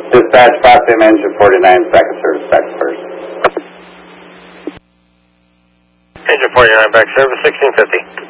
Dispatch, Potsdam engine 49, back of service, back to first. Engine 49, back service, 1650.